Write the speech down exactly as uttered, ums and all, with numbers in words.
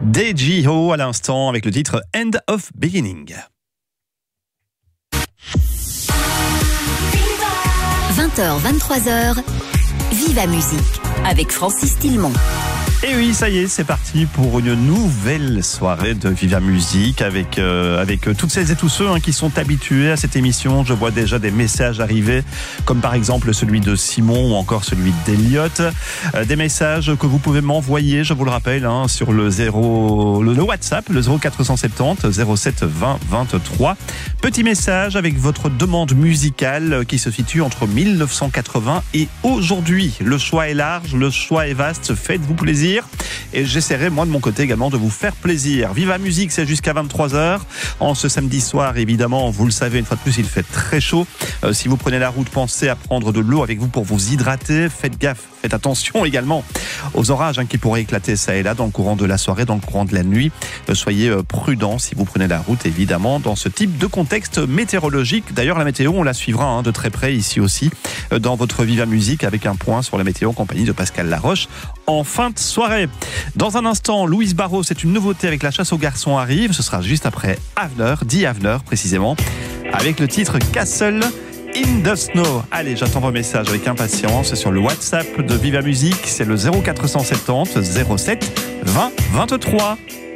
Daejeon à l'instant avec le titre End of Beginning. vingt heures vingt-trois heures, Viva Musique avec Francis Tillemont. Et oui, ça y est, c'est parti pour une nouvelle soirée de Viva Musique avec euh, avec toutes celles et tous ceux hein, qui sont habitués à cette émission. Je vois déjà des messages arriver, comme par exemple celui de Simon ou encore celui d'Eliott. Euh, des messages que vous pouvez m'envoyer, je vous le rappelle, hein, sur le zéro, le, le WhatsApp, le zéro quatre cent soixante-dix zéro sept vingt vingt-trois. Petit message avec votre demande musicale qui se situe entre mille neuf cent quatre-vingts et aujourd'hui. Le choix est large, le choix est vaste. Faites-vous plaisir. Et j'essaierai moi de mon côté également de vous faire plaisir. Viva Musique, c'est jusqu'à vingt-trois heures. En ce samedi soir, évidemment, vous le savez, une fois de plus, il fait très chaud. Euh, si vous prenez la route, pensez à prendre de l'eau avec vous pour vous hydrater. Faites gaffe, faites attention également aux orages hein, qui pourraient éclater ça et là dans le courant de la soirée, dans le courant de la nuit. Euh, soyez euh, prudents si vous prenez la route, évidemment, dans ce type de contexte météorologique. D'ailleurs, la météo, on la suivra hein, de très près ici aussi, euh, dans votre Viva Musique, avec un point sur la météo en compagnie de Pascal Laroche en fin de soirée. Dans un instant, Louise Barrault, c'est une nouveauté avec La Chasse aux garçons arrive. Ce sera juste après Havner, dix Havner précisément, avec le titre Castle in the Snow. Allez, j'attends vos messages avec impatience sur le WhatsApp de Viva Musique. C'est le zéro quatre cent soixante-dix zéro sept vingt vingt-trois.